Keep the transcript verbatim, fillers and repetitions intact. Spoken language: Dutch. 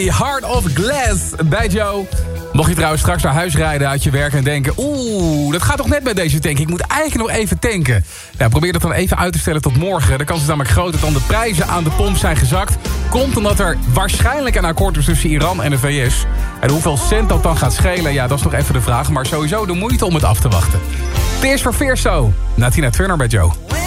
Heart of Glass bij Joe. Mocht je trouwens straks naar huis rijden uit je werk en denken... oeh, dat gaat toch net bij deze tank. Ik moet eigenlijk nog even tanken. Nou, probeer dat dan even uit te stellen tot morgen. De kans is namelijk groot dat dan de prijzen aan de pomp zijn gezakt. Komt omdat er waarschijnlijk een akkoord is tussen Iran en de V S. En hoeveel cent dat dan gaat schelen, ja, dat is nog even de vraag. Maar sowieso de moeite om het af te wachten. Het is voor Fierce, na Tina Turner bij Joe.